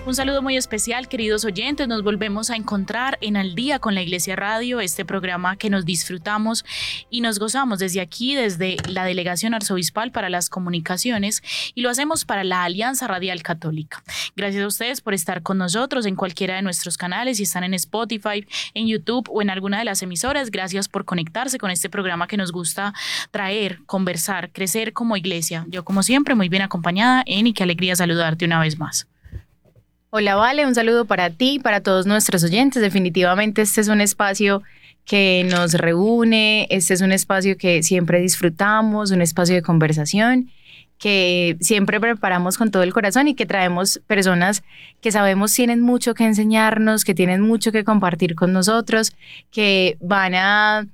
Un saludo muy especial, queridos oyentes. Nos volvemos a encontrar en Al Día con la Iglesia Radio, este programa que nos disfrutamos y nos gozamos desde aquí, desde la Delegación Arzobispal para las Comunicaciones, y lo hacemos para la Alianza Radial Católica. Gracias a ustedes por estar con nosotros en cualquiera de nuestros canales, si están en Spotify, en YouTube o en alguna de las emisoras. Gracias por conectarse con este programa que nos gusta traer, conversar, crecer como iglesia. Yo, como siempre, muy bien acompañada, y qué alegría saludarte una vez más. Hola, Vale, un saludo para ti y para todos nuestros oyentes. Definitivamente este es un espacio que nos reúne, este es un espacio que siempre disfrutamos, un espacio de conversación que siempre preparamos con todo el corazón y que traemos personas que sabemos tienen mucho que enseñarnos, que tienen mucho que compartir con nosotros, que van a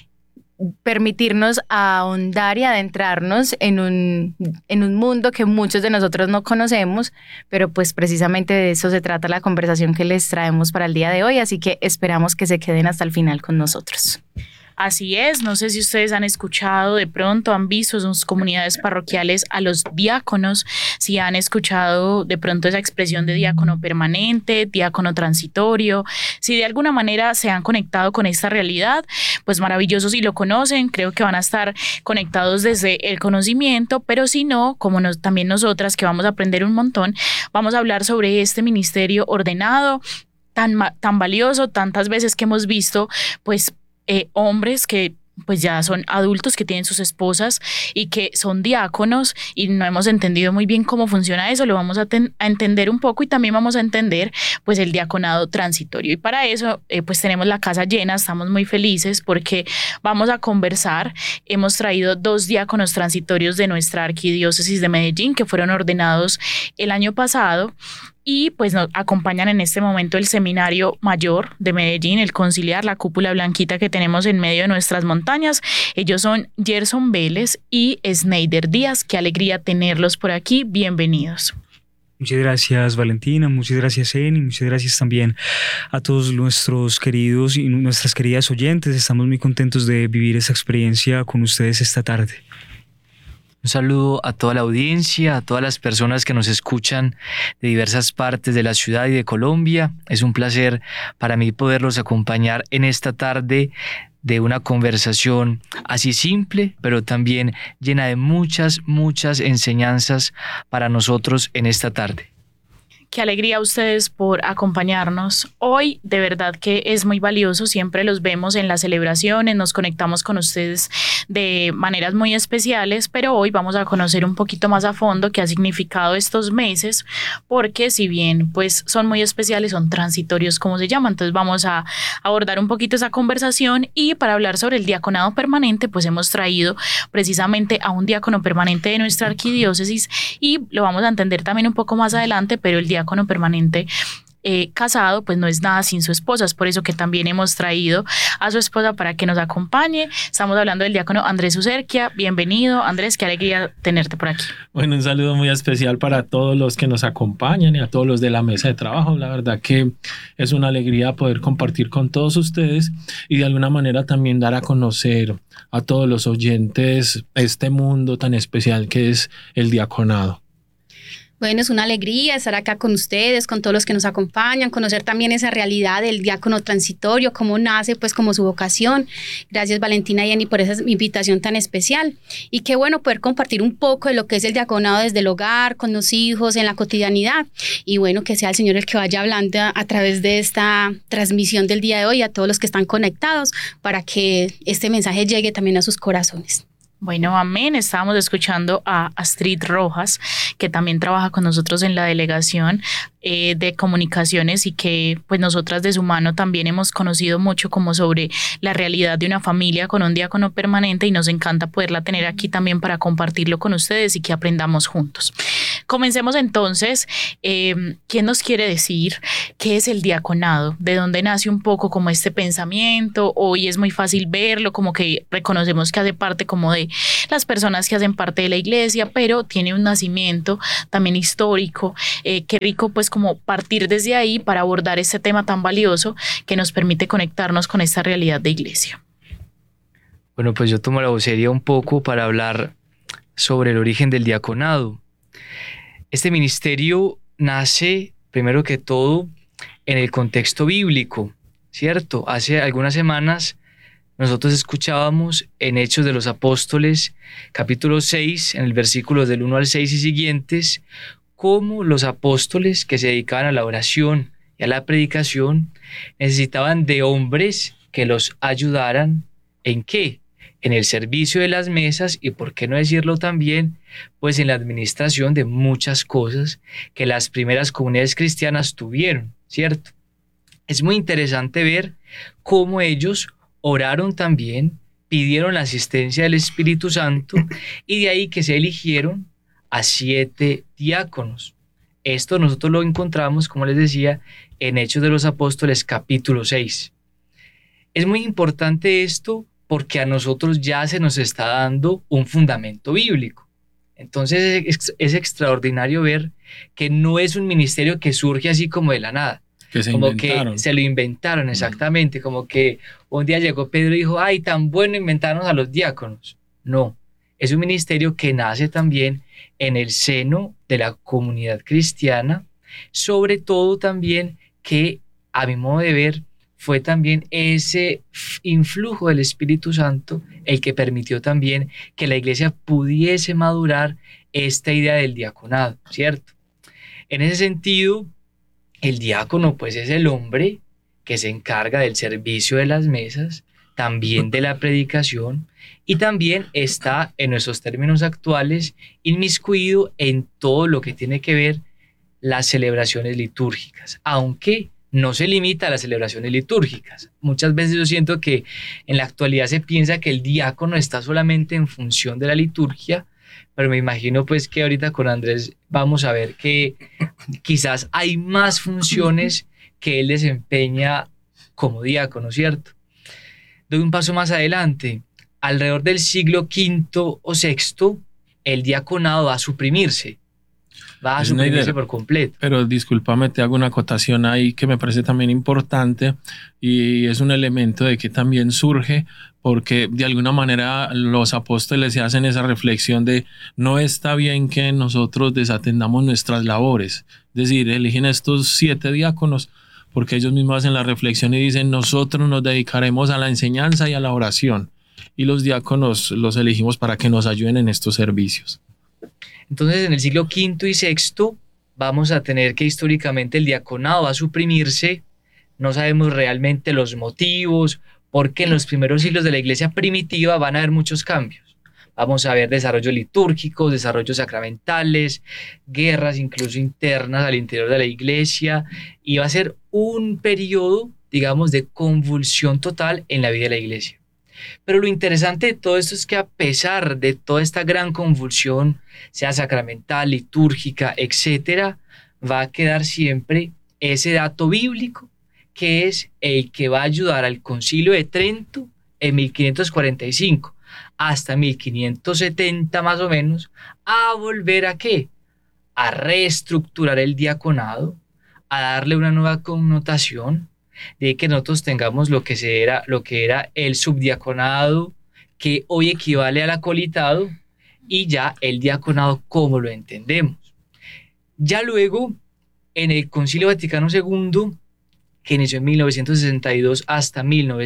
permitirnos ahondar y adentrarnos en un mundo que muchos de nosotros no conocemos, pero pues precisamente de eso se trata la conversación que les traemos para el día de hoy, así que esperamos que se queden hasta el final con nosotros. Así es, no sé si ustedes han escuchado, de pronto han visto en sus comunidades parroquiales a los diáconos, si han escuchado de pronto esa expresión de diácono permanente, diácono transitorio, si de alguna manera se han conectado con esta realidad, pues maravilloso si lo conocen, creo que van a estar conectados desde el conocimiento, pero si no, como también nosotras que vamos a aprender un montón, vamos a hablar sobre este ministerio ordenado, tan valioso, tantas veces que hemos visto, pues hombres que pues ya son adultos, que tienen sus esposas y que son diáconos y no hemos entendido muy bien cómo funciona eso. Lo vamos a entender un poco y también vamos a entender pues el diaconado transitorio, y para eso pues tenemos la casa llena. Estamos muy felices porque vamos a conversar. Hemos traído 2 diáconos transitorios de nuestra arquidiócesis de Medellín que fueron ordenados el año pasado, y pues nos acompañan en este momento el Seminario Mayor de Medellín, el Conciliar, la cúpula blanquita que tenemos en medio de nuestras montañas. Ellos son Gerson Vélez y Sneider Díaz. Qué alegría tenerlos por aquí. Bienvenidos. Muchas gracias, Valentina, muchas gracias, Eni, muchas gracias también a todos nuestros queridos y nuestras queridas oyentes. Estamos muy contentos de vivir esta experiencia con ustedes esta tarde. Un saludo a toda la audiencia, a todas las personas que nos escuchan de diversas partes de la ciudad y de Colombia. Es un placer para mí poderlos acompañar en esta tarde de una conversación así simple, pero también llena de muchas enseñanzas para nosotros en esta tarde. Qué alegría a ustedes por acompañarnos hoy. De verdad que es muy valioso. Siempre los vemos en las celebraciones, nos conectamos con ustedes de maneras muy especiales, pero hoy vamos a conocer un poquito más a fondo qué ha significado estos meses, porque si bien pues son muy especiales, son transitorios como se llama. Entonces vamos a abordar un poquito esa conversación, y para hablar sobre el diaconado permanente pues hemos traído precisamente a un diácono permanente de nuestra arquidiócesis, y lo vamos a entender también un poco más adelante, pero el diácono permanente casado pues no es nada sin su esposa. Es por eso que también hemos traído a su esposa para que nos acompañe. Estamos hablando del diácono Andrés Userquia. Bienvenido, Andrés, qué alegría tenerte por aquí. Bueno, un saludo muy especial para todos los que nos acompañan y a todos los de la mesa de trabajo. La verdad que es una alegría poder compartir con todos ustedes y de alguna manera también dar a conocer a todos los oyentes este mundo tan especial que es el diaconado. Bueno, es una alegría estar acá con ustedes, con todos los que nos acompañan, conocer también esa realidad del diácono transitorio, cómo nace, pues como su vocación. Gracias, Valentina y Eni, por esa invitación tan especial. Y qué bueno poder compartir un poco de lo que es el diaconado desde el hogar, con los hijos, en la cotidianidad. Y bueno, que sea el Señor el que vaya hablando a través de esta transmisión del día de hoy a todos los que están conectados, para que este mensaje llegue también a sus corazones. Bueno, amén. Estábamos escuchando a Astrid Rojas, que también trabaja con nosotros en la delegación de comunicaciones, y que pues nosotras de su mano también hemos conocido mucho como sobre la realidad de una familia con un diácono permanente, y nos encanta poderla tener aquí también para compartirlo con ustedes y que aprendamos juntos. Comencemos entonces. ¿Quién nos quiere decir qué es el diaconado? ¿De dónde nace un poco como este pensamiento? Hoy es muy fácil verlo, como que reconocemos que hace parte como de las personas que hacen parte de la iglesia, pero tiene un nacimiento también histórico. Qué rico pues como partir desde ahí para abordar este tema tan valioso que nos permite conectarnos con esta realidad de iglesia. Bueno, pues yo tomo la vocería un poco para hablar sobre el origen del diaconado. Este ministerio nace primero que todo, en el contexto bíblico, ¿cierto? Hace algunas semanas nosotros escuchábamos en Hechos de los Apóstoles, capítulo 6, en el versículo del 1 al 6 y siguientes, cómo los apóstoles que se dedicaban a la oración y a la predicación necesitaban de hombres que los ayudaran. ¿En qué? En el servicio de las mesas y, por qué no decirlo también, pues en la administración de muchas cosas que las primeras comunidades cristianas tuvieron, ¿cierto? Es muy interesante ver cómo ellos oraron también, pidieron la asistencia del Espíritu Santo y de ahí que se eligieron a 7 diáconos. Esto nosotros lo encontramos, como les decía, en Hechos de los Apóstoles capítulo 6. Es muy importante esto porque a nosotros ya se nos está dando un fundamento bíblico. Entonces es extraordinario ver que no es un ministerio que surge así como de la nada. Que se como inventaron. que se lo inventaron, exactamente, como que un día llegó Pedro y dijo, ay, tan bueno inventarnos a los diáconos. No, es un ministerio que nace también en el seno de la comunidad cristiana, sobre todo también que, a mi modo de ver, fue también ese influjo del Espíritu Santo el que permitió también que la iglesia pudiese madurar esta idea del diaconado, ¿cierto? En ese sentido, el diácono pues es el hombre que se encarga del servicio de las mesas, también de la predicación y también está en nuestros términos actuales inmiscuido en todo lo que tiene que ver las celebraciones litúrgicas, aunque no se limita a las celebraciones litúrgicas. Muchas veces yo siento que en la actualidad se piensa que el diácono está solamente en función de la liturgia, pero me imagino pues que ahorita con Andrés vamos a ver que quizás hay más funciones que él desempeña como diácono, ¿cierto? Doy un paso más adelante. Alrededor del siglo V o VI, el diaconado va a suprimirse. Va a Es una suprimirse idea. por completo. Pero discúlpame, te hago una acotación ahí que me parece también importante y es un elemento de que también surge porque de alguna manera los apóstoles se hacen esa reflexión de no está bien que nosotros desatendamos nuestras labores. Es decir, eligen estos 7 diáconos porque ellos mismos hacen la reflexión y dicen nosotros nos dedicaremos a la enseñanza y a la oración y los diáconos los elegimos para que nos ayuden en estos servicios. Entonces, en el siglo V y VI vamos a tener que históricamente el diaconado va a suprimirse. No sabemos realmente los motivos, porque en los primeros siglos de la iglesia primitiva van a haber muchos cambios. Vamos a ver desarrollos litúrgicos, desarrollos sacramentales, guerras incluso internas al interior de la iglesia, y va a ser un periodo, digamos, de convulsión total en la vida de la iglesia. Pero lo interesante de todo esto es que a pesar de toda esta gran convulsión, sea sacramental, litúrgica, etcétera, va a quedar siempre ese dato bíblico que es el que va a ayudar al Concilio de Trento en 1545 hasta 1570 más o menos a volver a ¿qué? A reestructurar el diaconado, a darle una nueva connotación, de que nosotros tengamos lo que era el subdiaconado, que hoy equivale al acolitado, y ya el diaconado como lo entendemos. Ya luego, en el Concilio Vaticano II, que inició en 1962 hasta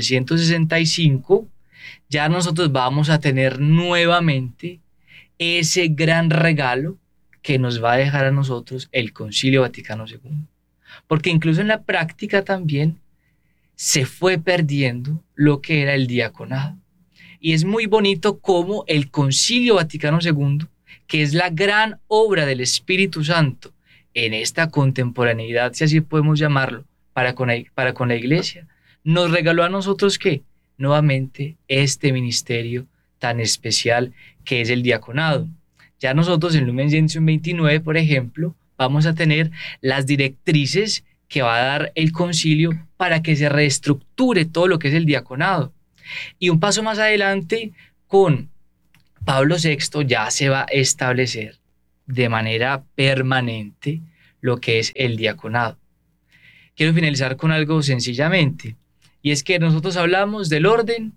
1965, ya nosotros vamos a tener nuevamente ese gran regalo que nos va a dejar a nosotros el Concilio Vaticano II. Porque incluso en la práctica también se fue perdiendo lo que era el diaconado. Y es muy bonito cómo el Concilio Vaticano II, que es la gran obra del Espíritu Santo en esta contemporaneidad, si así podemos llamarlo, para con la iglesia, nos regaló a nosotros que nuevamente este ministerio tan especial que es el diaconado. Ya nosotros en Lumen Gentium 29, por ejemplo, vamos a tener las directrices que va a dar el concilio para que se reestructure todo lo que es el diaconado. Y un paso más adelante, con Pablo VI ya se va a establecer de manera permanente lo que es el diaconado. Quiero finalizar con algo sencillamente, y es que nosotros hablamos del orden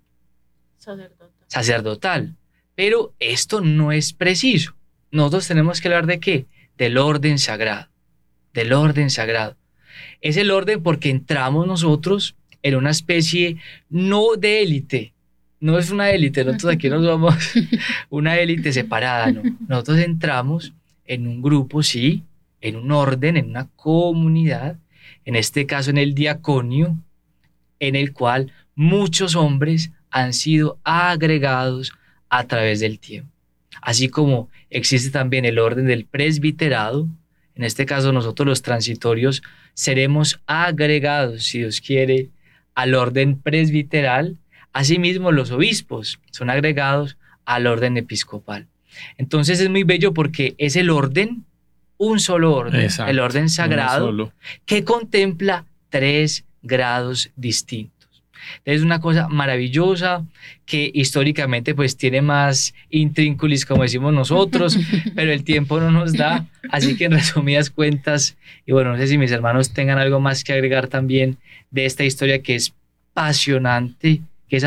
sacerdotal, pero esto no es preciso. Nosotros tenemos que hablar de ¿qué? Del orden sagrado. del orden sagrado. Es el orden porque entramos nosotros en una especie no de élite, no es una élite, nosotros aquí no somos una élite separada, no. Nosotros entramos en un grupo, sí, en un orden, en una comunidad, en este caso en el diaconio, en el cual muchos hombres han sido agregados a través del tiempo. Así como existe también el orden del presbiterado, en este caso nosotros los transitorios seremos agregados, si Dios quiere, al orden presbiteral. Asimismo, los obispos son agregados al orden episcopal. Entonces es muy bello porque es el orden, un solo orden, exacto, el orden sagrado, que contempla 3 grados distintos. Es una cosa maravillosa que históricamente pues tiene más intrínculis, como decimos nosotros, pero el tiempo no nos da, así que en resumidas cuentas, y bueno, no sé si mis hermanos tengan algo más que agregar también de esta historia que es apasionante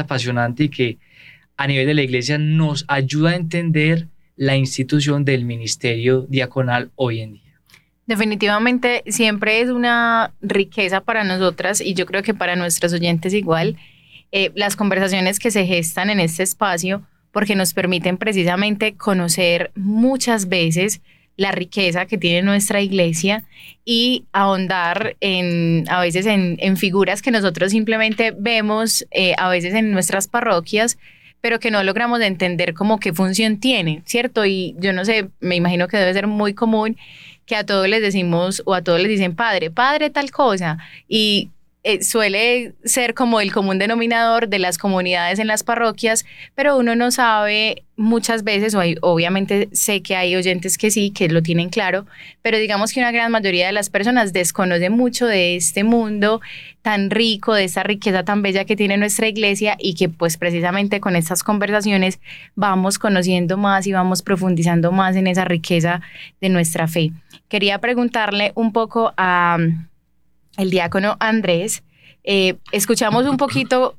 y que a nivel de la iglesia nos ayuda a entender la institución del ministerio diaconal hoy en día. Definitivamente siempre es una riqueza para nosotras y yo creo que para nuestros oyentes igual, las conversaciones que se gestan en este espacio porque nos permiten precisamente conocer muchas veces la riqueza que tiene nuestra iglesia y ahondar a veces en figuras que nosotros simplemente vemos a veces en nuestras parroquias, pero que no logramos entender como qué función tiene, ¿cierto? Y yo no sé, me imagino que debe ser muy común que a todos les decimos o a todos les dicen padre tal cosa y suele ser como el común denominador de las comunidades en las parroquias, pero uno no sabe muchas veces, obviamente sé que hay oyentes que sí, que lo tienen claro, pero digamos que una gran mayoría de las personas desconoce mucho de este mundo tan rico, de esta riqueza tan bella que tiene nuestra iglesia y que pues precisamente con estas conversaciones vamos conociendo más y vamos profundizando más en esa riqueza de nuestra fe. Quería preguntarle un poco a el diácono Andrés, escuchamos un poquito,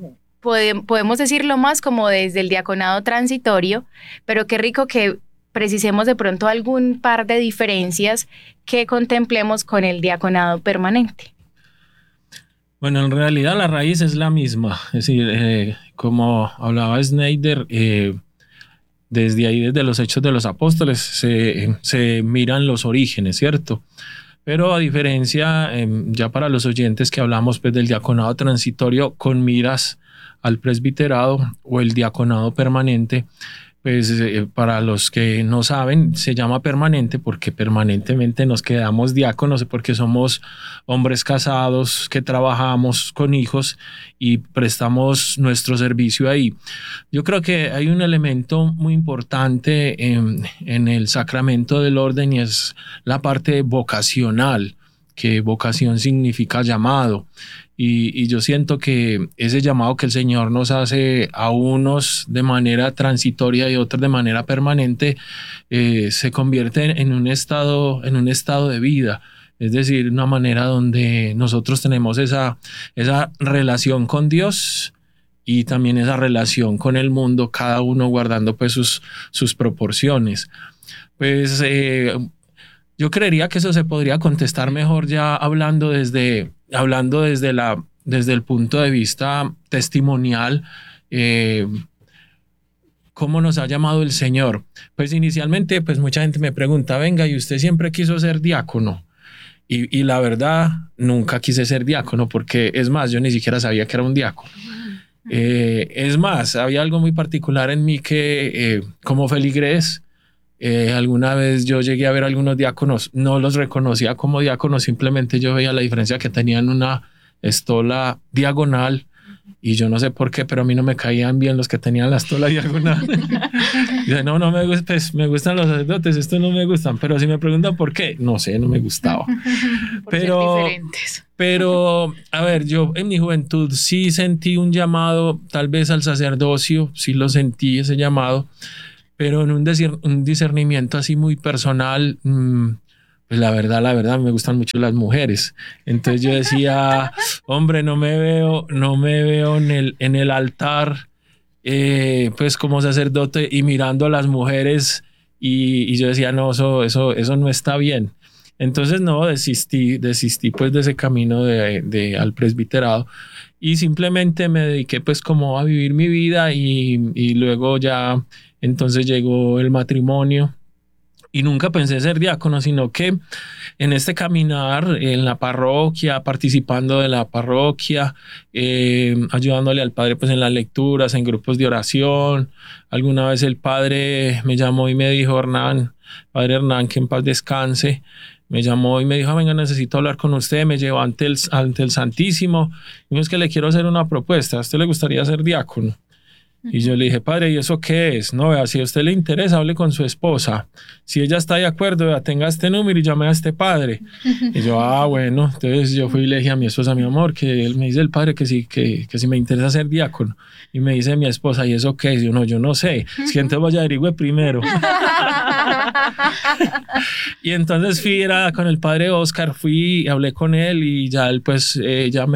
podemos decirlo más como desde el diaconado transitorio, pero qué rico que precisemos de pronto algún par de diferencias que contemplemos con el diaconado permanente. Bueno, en realidad la raíz es la misma, es decir, como hablaba Schneider, desde ahí, desde los Hechos de los Apóstoles, se miran los orígenes, ¿cierto? Pero a diferencia, ya para los oyentes que hablamos pues, del diaconado transitorio con miras al presbiterado o el diaconado permanente, pues para los que no saben, se llama permanente porque permanentemente nos quedamos diáconos, porque somos hombres casados que trabajamos con hijos y prestamos nuestro servicio ahí. Yo creo que hay un elemento muy importante en el sacramento del orden y es la parte vocacional, que vocación significa llamado. Y yo siento que ese llamado que el Señor nos hace a unos de manera transitoria y otros de manera permanente se convierte en un estado de vida. Es decir, una manera donde nosotros tenemos esa relación con Dios y también esa relación con el mundo, cada uno guardando pues sus proporciones. Pues yo creería que eso se podría contestar mejor ya hablando desde el punto de vista testimonial, ¿cómo nos ha llamado el Señor? Pues inicialmente, pues mucha gente me pregunta, venga, ¿y usted siempre quiso ser diácono? Y la verdad, nunca quise ser diácono porque, es más, yo ni siquiera sabía que era un diácono. Es más, había algo muy particular en mí que, como feligrés, alguna vez yo llegué a ver algunos diáconos, no los reconocía como diáconos, simplemente yo veía la diferencia que tenían una estola diagonal y yo no sé por qué, pero a mí no me caían bien los que tenían la estola diagonal. Dice, no me gusta, pues me gustan los sacerdotes, estos no me gustan, pero si me preguntan por qué, no sé, no me gustaba. Pero, a ver, yo en mi juventud sí sentí un llamado, tal vez al sacerdocio, sí lo sentí ese llamado, pero en un discernimiento así muy personal, pues la verdad me gustan mucho las mujeres. Entonces yo decía, hombre, no me veo en el altar, pues como sacerdote y mirando a las mujeres y yo decía, no, eso no está bien. Entonces no, desistí pues de ese camino al presbiterado y simplemente me dediqué pues como a vivir mi vida y luego ya entonces llegó el matrimonio. Y nunca pensé ser diácono, sino que en este caminar en la parroquia, participando de la parroquia, ayudándole al padre pues en las lecturas, en grupos de oración. Alguna vez el padre me llamó y me dijo, padre Hernán, que en paz descanse, me llamó y me dijo, venga, necesito hablar con usted. Me llevó ante el Santísimo. Y me dijo, es que le quiero hacer una propuesta. ¿A usted le gustaría ser diácono? Y yo le dije, padre, ¿y eso qué es? No, vea, si a usted le interesa, hable con su esposa. Si ella está de acuerdo, vea, tenga este número y llame a este padre. Y yo, bueno. Entonces yo fui y le dije a mi esposa, mi amor, que él me dice el padre que sí, que si me interesa ser diácono. Y me dice mi esposa, ¿y eso qué es? Yo no sé. Es que entonces vaya a averigüe primero. Y entonces era con el padre Oscar, fui, hablé con él y ya él pues ya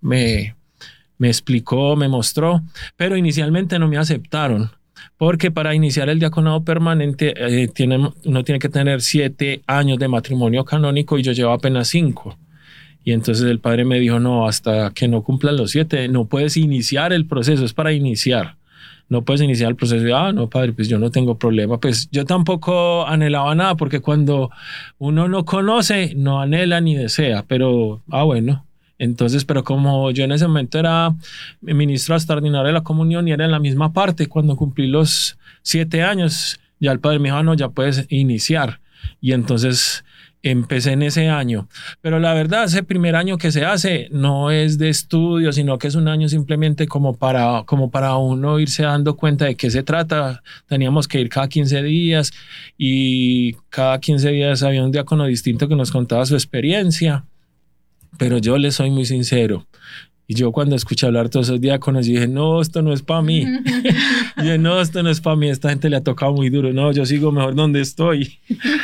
me explicó, me mostró, pero inicialmente no me aceptaron, porque para iniciar el diaconado permanente uno tiene que tener 7 años de matrimonio canónico y yo llevo apenas 5. Y entonces el padre me dijo, no, hasta que no cumplan los 7, no puedes iniciar el proceso, es para iniciar. No puedes iniciar el proceso. No, padre, pues yo no tengo problema. Pues yo tampoco anhelaba nada, porque cuando uno no conoce, no anhela ni desea, pero, bueno. Entonces, pero como yo en ese momento era ministro extraordinario de la comunión y era en la misma parte, cuando cumplí los 7 años, ya el padre me dijo, no, ya puedes iniciar. Y entonces empecé en ese año. Pero la verdad, ese primer año que se hace no es de estudio, sino que es un año simplemente como para uno irse dando cuenta de qué se trata. Teníamos que ir cada 15 días y cada 15 días había un diácono distinto que nos contaba su experiencia. Pero yo les soy muy sincero. Y yo cuando escuché hablar todos esos diáconos, dije, no, esto no es para mí. Y dije, no, esto no es para mí. Esta gente le ha tocado muy duro. No, yo sigo mejor donde estoy.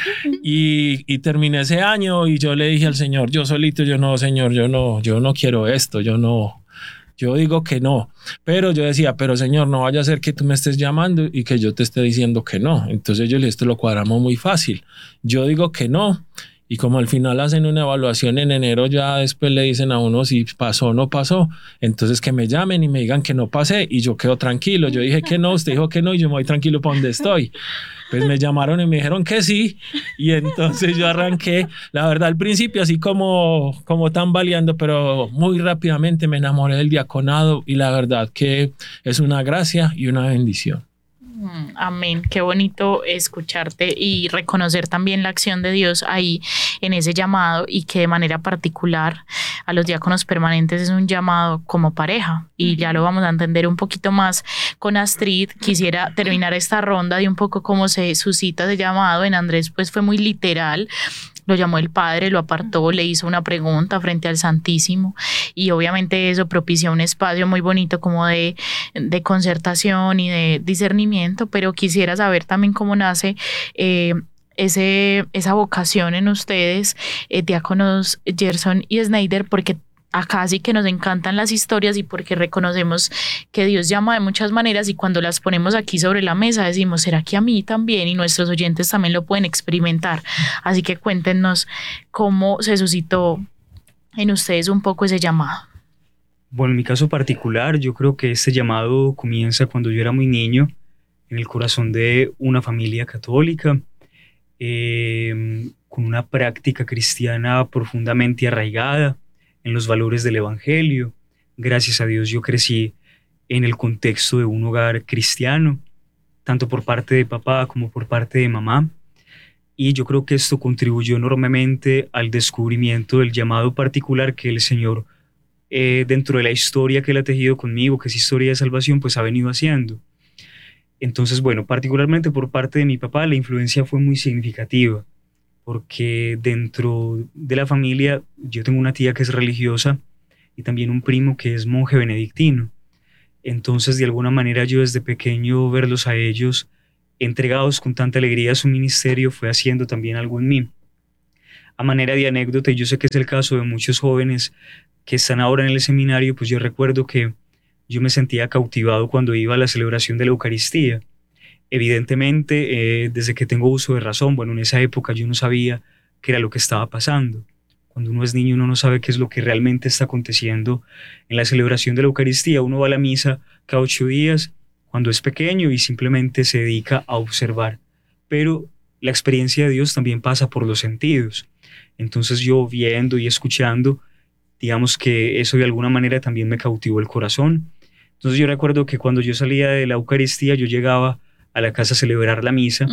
Y terminé ese año y yo le dije al Señor, yo solito, no, Señor, yo no quiero esto. Yo digo que no. Pero yo decía, pero Señor, no vaya a ser que tú me estés llamando y que yo te esté diciendo que no. Entonces yo le dije, esto lo cuadramos muy fácil. Yo digo que no. Y como al final hacen una evaluación en enero, ya después le dicen a uno si pasó o no pasó. Entonces que me llamen y me digan que no pasé y yo quedo tranquilo. Yo dije que no, usted dijo que no y yo me voy tranquilo para donde estoy. Pues me llamaron y me dijeron que sí. Y entonces yo arranqué, la verdad al principio así como tambaleando, pero muy rápidamente me enamoré del diaconado y la verdad que es una gracia y una bendición. Amén, qué bonito escucharte y reconocer también la acción de Dios ahí en ese llamado, y que de manera particular a los diáconos permanentes es un llamado como pareja, y ya lo vamos a entender un poquito más con Astrid. Quisiera terminar esta ronda de un poco cómo se suscita ese llamado. En Andrés pues fue muy literal. Lo llamó el padre, lo apartó, le hizo una pregunta frente al Santísimo, y obviamente eso propició un espacio muy bonito como de concertación y de discernimiento. Pero quisiera saber también cómo nace esa vocación en ustedes, diáconos Gerson y Snyder, porque acá sí que nos encantan las historias y porque reconocemos que Dios llama de muchas maneras, y cuando las ponemos aquí sobre la mesa decimos, ¿será que a mí también? Y nuestros oyentes también lo pueden experimentar. Así que cuéntenos cómo se suscitó en ustedes un poco ese llamado. Bueno, en mi caso particular, yo creo que este llamado comienza cuando yo era muy niño, en el corazón de una familia católica, con una práctica cristiana profundamente arraigada en los valores del Evangelio. Gracias a Dios yo crecí en el contexto de un hogar cristiano, tanto por parte de papá como por parte de mamá, y yo creo que esto contribuyó enormemente al descubrimiento del llamado particular que el Señor, dentro de la historia que Él ha tejido conmigo, que es historia de salvación, pues ha venido haciendo. Entonces, bueno, particularmente por parte de mi papá la influencia fue muy significativa, porque dentro de la familia yo tengo una tía que es religiosa y también un primo que es monje benedictino. Entonces, de alguna manera, yo desde pequeño verlos a ellos entregados con tanta alegría a su ministerio fue haciendo también algo en mí. A manera de anécdota, y yo sé que es el caso de muchos jóvenes que están ahora en el seminario, pues yo recuerdo que yo me sentía cautivado cuando iba a la celebración de la Eucaristía. Evidentemente, desde que tengo uso de razón, bueno, en esa época yo no sabía qué era lo que estaba pasando. Cuando uno es niño, uno no sabe qué es lo que realmente está aconteciendo en la celebración de la Eucaristía. Uno va a la misa cada 8 días cuando es pequeño y simplemente se dedica a observar. Pero la experiencia de Dios también pasa por los sentidos. Entonces yo viendo y escuchando, digamos que eso de alguna manera también me cautivó el corazón. Entonces yo recuerdo que cuando yo salía de la Eucaristía, yo llegaba a la casa a celebrar la misa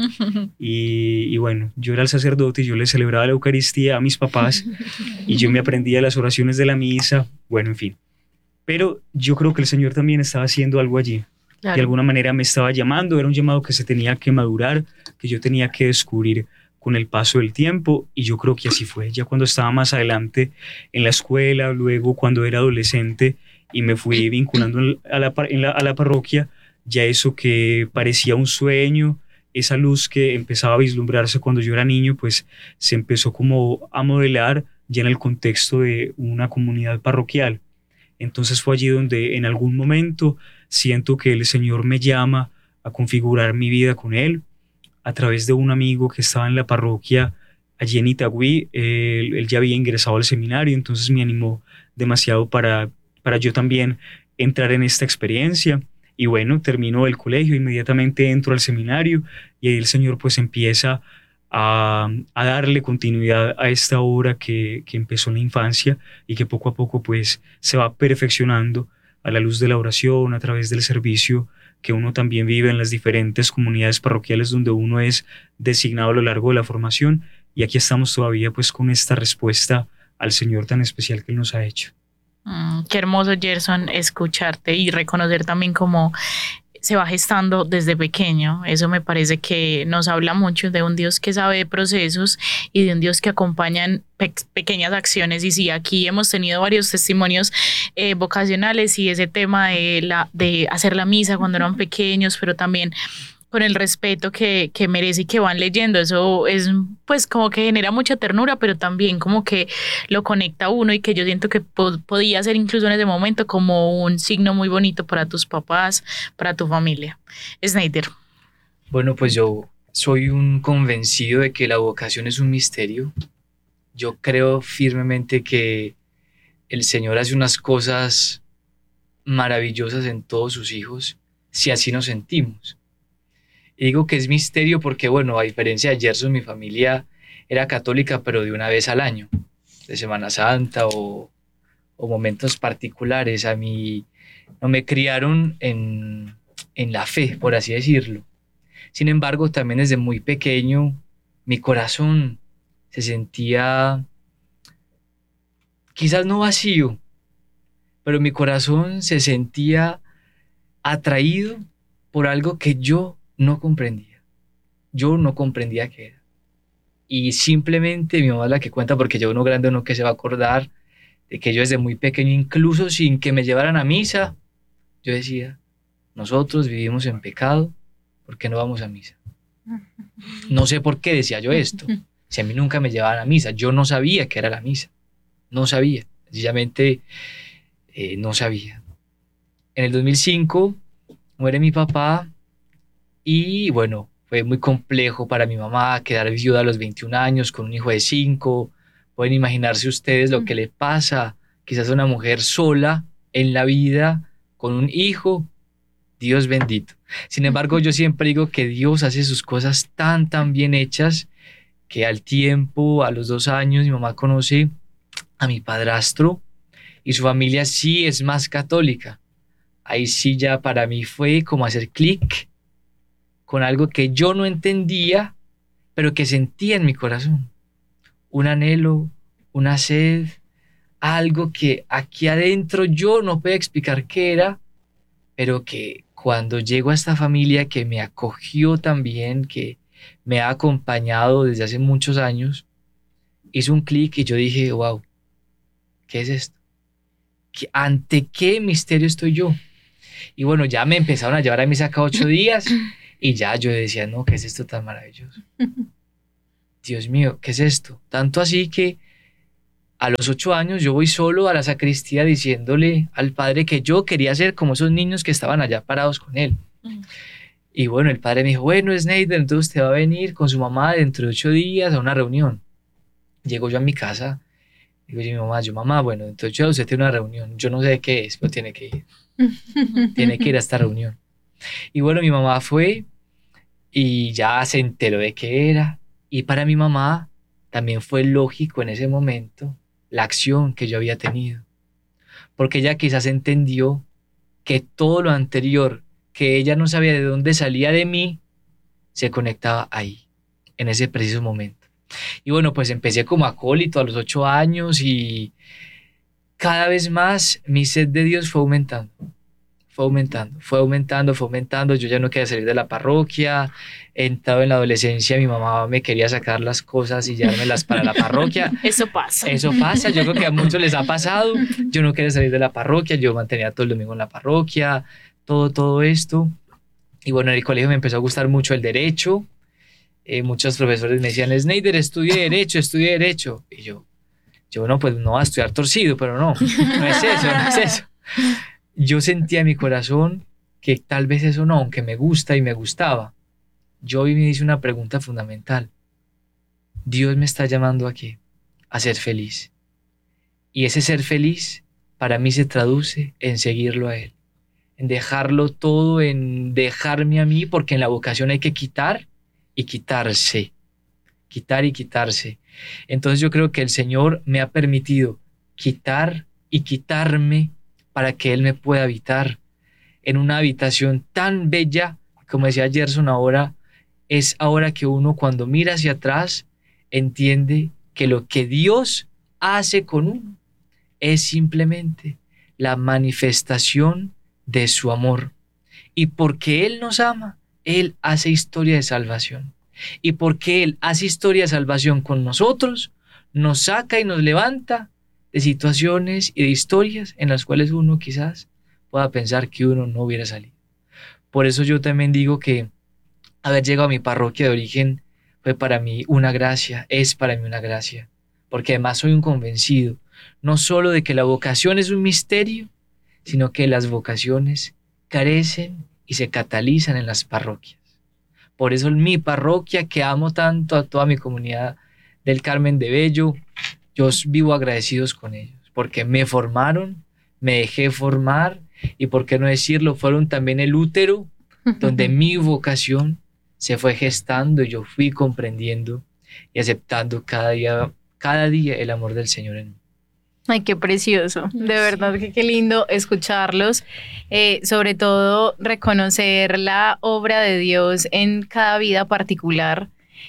y bueno, yo era el sacerdote y yo le celebraba la Eucaristía a mis papás y yo me aprendía las oraciones de la misa, bueno, en fin. Pero yo creo que el Señor también estaba haciendo algo allí. Claro. De alguna manera me estaba llamando, era un llamado que se tenía que madurar, que yo tenía que descubrir con el paso del tiempo y yo creo que así fue. Ya cuando estaba más adelante en la escuela, luego cuando era adolescente y me fui vinculando a la parroquia, ya eso que parecía un sueño, esa luz que empezaba a vislumbrarse cuando yo era niño, pues se empezó como a modelar ya en el contexto de una comunidad parroquial. Entonces fue allí donde en algún momento siento que el Señor me llama a configurar mi vida con Él a través de un amigo que estaba en la parroquia allí en Itagüí. Él ya había ingresado al seminario, entonces me animó demasiado para yo también entrar en esta experiencia. Y bueno, termino el colegio, inmediatamente entro al seminario y ahí el Señor pues empieza a darle continuidad a esta obra que empezó en la infancia y que poco a poco pues se va perfeccionando a la luz de la oración, a través del servicio que uno también vive en las diferentes comunidades parroquiales donde uno es designado a lo largo de la formación. Y aquí estamos todavía pues con esta respuesta al Señor tan especial que Él nos ha hecho. Qué hermoso, Gerson, escucharte y reconocer también cómo se va gestando desde pequeño. Eso me parece que nos habla mucho de un Dios que sabe de procesos y de un Dios que acompaña en pequeñas acciones. Y sí, aquí hemos tenido varios testimonios vocacionales y ese tema de hacer la misa cuando eran pequeños, pero también con el respeto que merece y que van leyendo. Eso es pues como que genera mucha ternura, pero también como que lo conecta a uno y que yo siento que podía ser incluso en ese momento como un signo muy bonito para tus papás, para tu familia. Snyder. Bueno, pues yo soy un convencido de que la vocación es un misterio. Yo creo firmemente que el Señor hace unas cosas maravillosas en todos sus hijos, si así nos sentimos. Y digo que es misterio porque, bueno, a diferencia de Gerson, mi familia era católica, pero de una vez al año, de Semana Santa o momentos particulares. A mí no me criaron en la fe, por así decirlo. Sin embargo, también desde muy pequeño, mi corazón se sentía, quizás no vacío, pero mi corazón se sentía atraído por algo que yo no comprendía. Yo no comprendía qué era. Y simplemente mi mamá es la que cuenta, porque yo uno grande uno que se va a acordar de que yo desde muy pequeño, incluso sin que me llevaran a misa, yo decía, nosotros vivimos en pecado, ¿por qué no vamos a misa? No sé por qué decía yo esto. Si a mí nunca me llevaban a misa, yo no sabía qué era la misa. No sabía, sencillamente no sabía. En el 2005 muere mi papá. Y bueno, fue muy complejo para mi mamá quedar viuda a los 21 años con un hijo de 5. Pueden imaginarse ustedes lo que le pasa quizás a una mujer sola en la vida con un hijo. Dios bendito. Sin embargo, yo siempre digo que Dios hace sus cosas tan bien hechas que al tiempo, a los 2 años, mi mamá conoce a mi padrastro y su familia sí es más católica. Ahí sí ya para mí fue como hacer clic con algo que yo no entendía, pero que sentía en mi corazón. Un anhelo, una sed, algo que aquí adentro yo no puedo explicar qué era, pero que cuando llego a esta familia que me acogió también, que me ha acompañado desde hace muchos años, hizo un clic y yo dije, wow, ¿qué es esto? ¿Ante qué misterio estoy yo? Y bueno, ya me empezaron a llevar a misa cada 8 días. Y ya yo decía, no, ¿qué es esto tan maravilloso? Dios mío, ¿qué es esto? Tanto así que a los 8 años yo voy solo a la sacristía diciéndole al padre que yo quería ser como esos niños que estaban allá parados con él. Y bueno, el padre me dijo, bueno, Snyder, entonces usted va a venir con su mamá dentro de 8 días a una reunión. Llego yo a mi casa, digo yo a mi mamá, bueno, entonces usted tiene una reunión, yo no sé de qué es, pero tiene que ir. Tiene que ir a esta reunión. Y bueno, mi mamá fue y ya se enteró de qué era. Y para mi mamá también fue lógico en ese momento la acción que yo había tenido. Porque ella quizás entendió que todo lo anterior, que ella no sabía de dónde salía de mí, se conectaba ahí, en ese preciso momento. Y bueno, pues empecé como acólito a los 8 años y cada vez más mi sed de Dios fue aumentando. Fue aumentando. Yo ya no quería salir de la parroquia. Entrado en la adolescencia, mi mamá me quería sacar las cosas y llevármelas para la parroquia. Eso pasa. Eso pasa, yo creo que a muchos les ha pasado. Yo no quería salir de la parroquia, yo mantenía todo el domingo en la parroquia, todo esto. Y bueno, en el colegio me empezó a gustar mucho el derecho. Muchos profesores me decían, Sneider, estudie derecho. Y yo, no, pues no voy a estudiar torcido, pero no es eso. Yo sentía en mi corazón que tal vez eso no, aunque me gusta y me gustaba. Yo hoy me hice una pregunta fundamental. Dios me está llamando aquí a ser feliz. Y ese ser feliz para mí se traduce en seguirlo a Él, en dejarlo todo, en dejarme a mí, porque en la vocación hay que quitar y quitarse. Quitar y quitarse. Entonces yo creo que el Señor me ha permitido quitar y quitarme para que Él me pueda habitar en una habitación tan bella, como decía Gerson ahora, es ahora que uno cuando mira hacia atrás entiende que lo que Dios hace con uno es simplemente la manifestación de su amor. Y porque Él nos ama, Él hace historia de salvación. Y porque Él hace historia de salvación con nosotros, nos saca y nos levanta de situaciones y de historias en las cuales uno quizás pueda pensar que uno no hubiera salido. Por eso yo también digo que haber llegado a mi parroquia de origen fue para mí una gracia, es para mí una gracia, porque además soy un convencido, no solo de que la vocación es un misterio, sino que las vocaciones carecen y se catalizan en las parroquias. Por eso en mi parroquia, que amo tanto a toda mi comunidad del Carmen de Bello, yo vivo agradecidos con ellos, porque me formaron, me dejé formar y, por qué no decirlo, fueron también el útero donde mi vocación se fue gestando y yo fui comprendiendo y aceptando cada día el amor del Señor en mí. Ay, qué precioso, de verdad que qué lindo escucharlos, sobre todo reconocer la obra de Dios en cada vida particular.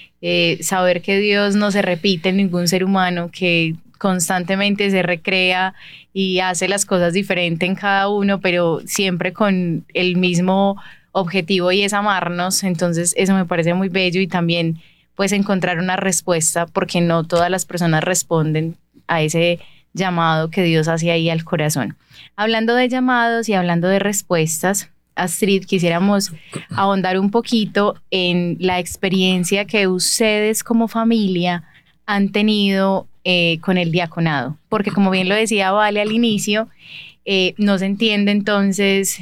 Saber que Dios no se repite en ningún ser humano, que constantemente se recrea y hace las cosas diferentes en cada uno, pero siempre con el mismo objetivo y es amarnos. Entonces eso me parece muy bello y también pues encontrar una respuesta, porque no todas las personas responden a ese llamado que Dios hace ahí al corazón. Hablando de llamados y hablando de respuestas, Astrid, quisiéramos ahondar un poquito en la experiencia que ustedes como familia han tenido con el diaconado, porque como bien lo decía Vale al inicio, no se entiende entonces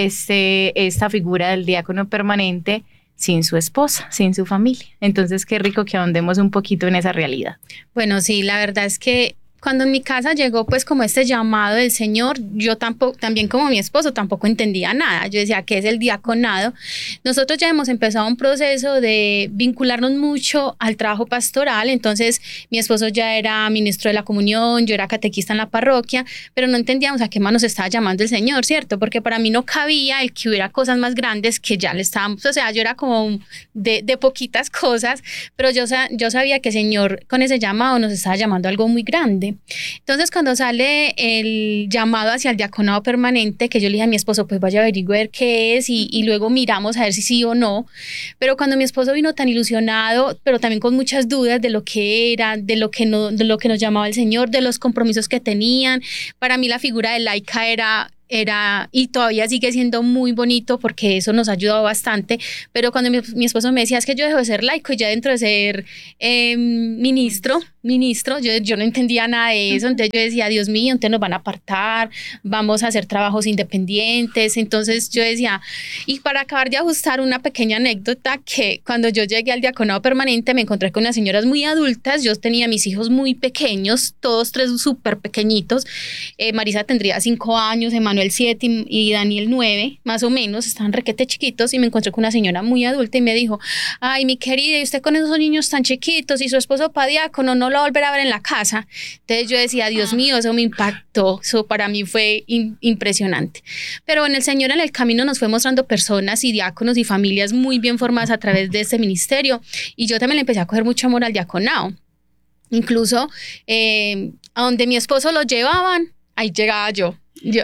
esta figura del diácono permanente sin su esposa, sin su familia. Entonces qué rico que ahondemos un poquito en esa realidad. Bueno, sí, la verdad es que cuando en mi casa llegó pues como este llamado del Señor, yo también como mi esposo tampoco entendía nada. Yo decía, ¿qué es el diaconado? Nosotros ya hemos empezado un proceso de vincularnos mucho al trabajo pastoral. Entonces mi esposo ya era ministro de la comunión, yo era catequista en la parroquia, pero no entendíamos a qué más nos estaba llamando el Señor, ¿cierto? Porque para mí no cabía el que hubiera cosas más grandes que ya le estábamos, o sea, yo era como de poquitas cosas, pero yo sabía que el Señor con ese llamado nos estaba llamando a algo muy grande. Entonces cuando sale el llamado hacia el diaconado permanente, que yo le dije a mi esposo, pues vaya a averiguar qué es y luego miramos a ver si sí o no, pero cuando mi esposo vino tan ilusionado, pero también con muchas dudas de lo que era, de lo que nos llamaba el Señor, de los compromisos que tenían, para mí la figura de laica era y todavía sigue siendo muy bonito porque eso nos ha ayudado bastante, pero cuando mi esposo me decía, es que yo dejo de ser laico y ya dentro de ser ministro, yo no entendía nada de eso, entonces yo decía, Dios mío, entonces nos van a apartar, vamos a hacer trabajos independientes, entonces yo decía, y para acabar de ajustar una pequeña anécdota, que cuando yo llegué al diaconado permanente me encontré con unas señoras muy adultas, yo tenía mis hijos muy pequeños, todos 3 súper pequeñitos, Marisa tendría 5 años, Emanuel 7 y Daniel 9, más o menos, estaban requete chiquitos, y me encontré con una señora muy adulta y me dijo, ay, mi querida, ¿y usted con esos niños tan chiquitos y su esposo pa' diácono no lo va a volver a ver en la casa? Entonces yo decía, Dios mío, eso me impactó, eso para mí fue impresionante. Pero bueno, el Señor en el camino nos fue mostrando personas y diáconos y familias muy bien formadas a través de este ministerio, y yo también le empecé a coger mucho amor al diaconado. Incluso a donde mi esposo lo llevaban, ahí llegaba yo.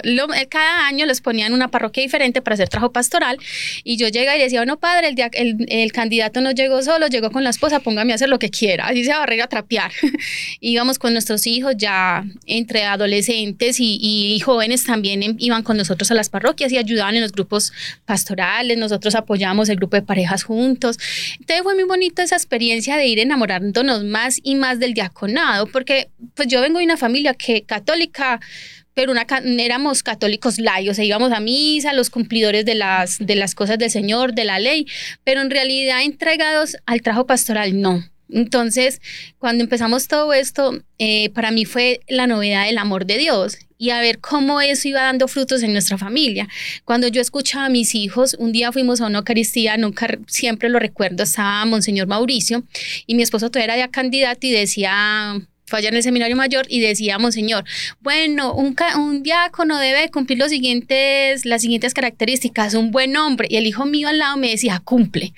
Cada año los ponía en una parroquia diferente para hacer trabajo pastoral, y yo llegaba y le decía, bueno, padre, el candidato no llegó solo, llegó con la esposa, póngame a hacer lo que quiera, así se va a barrer a trapear. Íbamos con nuestros hijos ya entre adolescentes y jóvenes también, iban con nosotros a las parroquias y ayudaban en los grupos pastorales, nosotros apoyábamos el grupo de parejas juntos. Entonces fue muy bonita esa experiencia de ir enamorándonos más y más del diaconado, porque pues yo vengo de una familia católica, pero éramos católicos laicos, o sea, íbamos a misa, los cumplidores de las cosas del Señor, de la ley, pero en realidad entregados al trabajo pastoral, no. Entonces, cuando empezamos todo esto, para mí fue la novedad del amor de Dios y a ver cómo eso iba dando frutos en nuestra familia. Cuando yo escuchaba a mis hijos, un día fuimos a una Eucaristía, siempre lo recuerdo, estaba Monseñor Mauricio y mi esposo todavía era ya candidato y decía... fue allá en el seminario mayor y decía, Monseñor, bueno, un diácono debe cumplir las siguientes características, un buen hombre. Y el hijo mío al lado me decía, cumple.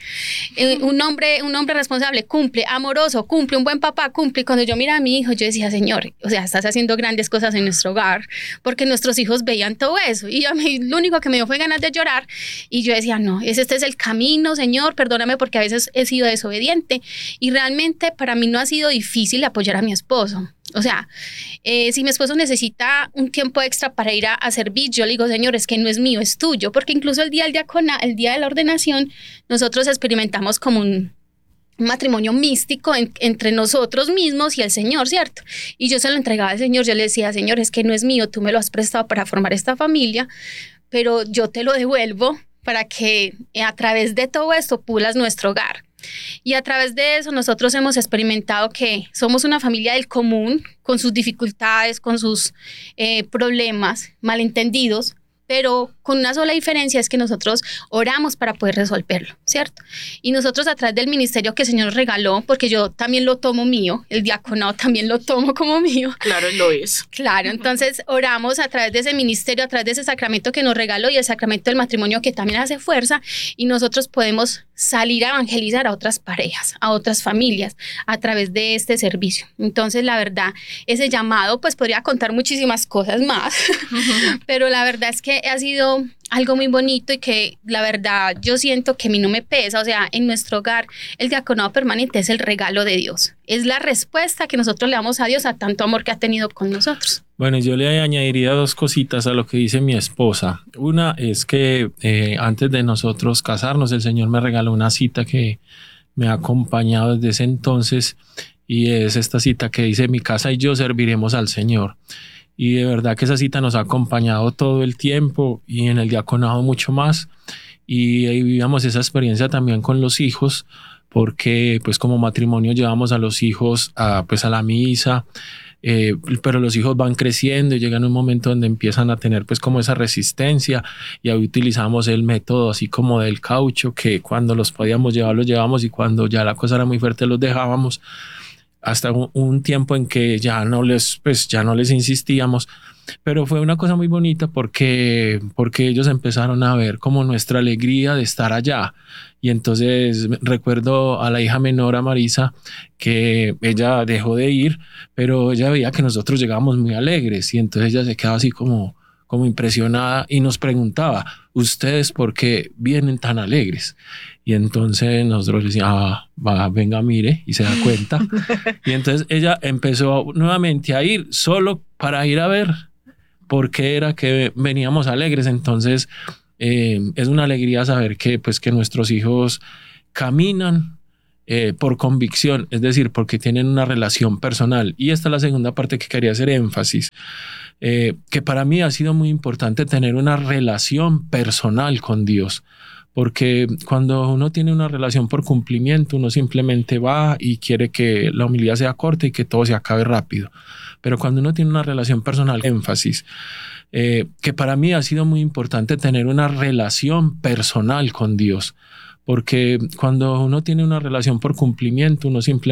Un hombre responsable, cumple. Amoroso, cumple. Un buen papá, cumple. Y cuando yo miraba a mi hijo, yo decía, Señor, o sea, estás haciendo grandes cosas en nuestro hogar, porque nuestros hijos veían todo eso. Y a mí lo único que me dio fue ganas de llorar. Y yo decía, no, este es el camino, Señor, perdóname porque a veces he sido desobediente. Y realmente para mí no ha sido difícil apoyar a mi esposo. O sea, si mi esposo necesita un tiempo extra para ir a servir, yo le digo, Señor, es que no es mío, es tuyo, porque incluso el día de la ordenación, nosotros experimentamos como un matrimonio místico entre nosotros mismos y el Señor, ¿cierto? Y yo se lo entregaba al Señor, yo le decía, Señor, es que no es mío, tú me lo has prestado para formar esta familia, pero yo te lo devuelvo para que a través de todo esto pulas nuestro hogar. Y a través de eso nosotros hemos experimentado que somos una familia del común, con sus dificultades, con sus problemas, malentendidos, pero con una sola diferencia, es que nosotros oramos para poder resolverlo, ¿cierto? Y nosotros a través del ministerio que el Señor nos regaló, porque yo también lo tomo mío, el diaconado también lo tomo como mío. Claro, lo es. Claro, entonces oramos a través de ese ministerio, a través de ese sacramento que nos regaló y el sacramento del matrimonio que también hace fuerza, y nosotros podemos salir a evangelizar a otras parejas, a otras familias, a través de este servicio. Entonces, la verdad, ese llamado, pues podría contar muchísimas cosas más, pero la verdad es que ha sido algo muy bonito y que la verdad yo siento que a mí no me pesa. O sea, en nuestro hogar el diaconado permanente es el regalo de Dios, es la respuesta que nosotros le damos a Dios a tanto amor que ha tenido con nosotros. Bueno, yo le añadiría 2 cositas a lo que dice mi esposa. Una es que antes de nosotros casarnos, el Señor me regaló una cita que me ha acompañado desde ese entonces, y es esta cita que dice: mi casa y yo serviremos al Señor. Y de verdad que esa cita nos ha acompañado todo el tiempo, y en el diaconado mucho más. Y ahí vivíamos esa experiencia también con los hijos, porque pues como matrimonio llevamos a los hijos a la misa, pero los hijos van creciendo y llegan a un momento donde empiezan a tener pues como esa resistencia, y ahí utilizamos el método así como del caucho, que cuando los podíamos llevar los llevamos, y cuando ya la cosa era muy fuerte los dejábamos, hasta un tiempo en que ya no les insistíamos. Pero fue una cosa muy bonita porque ellos empezaron a ver como nuestra alegría de estar allá. Y entonces recuerdo a la hija menor, a Marisa, que ella dejó de ir, pero ella veía que nosotros llegábamos muy alegres, y entonces ella se quedaba así como impresionada y nos preguntaba: ¿ustedes por qué vienen tan alegres? Y entonces nosotros decíamos: venga, mire, y se da cuenta. Y entonces ella empezó nuevamente a ir solo para ir a ver, por qué era que veníamos alegres. Entonces es una alegría saber que, pues, que nuestros hijos caminan por convicción, es decir, porque tienen una relación personal. Y esta es la segunda parte que quería hacer énfasis, que para mí ha sido muy importante tener una relación personal con Dios. Porque cuando uno tiene una relación por cumplimiento, uno simplemente va y quiere que la homilía sea corta y que todo se acabe rápido. Pero cuando uno tiene una relación personal, énfasis, que para mí ha sido muy importante tener una relación personal con Dios. Porque cuando uno tiene una relación por cumplimiento, uno simplemente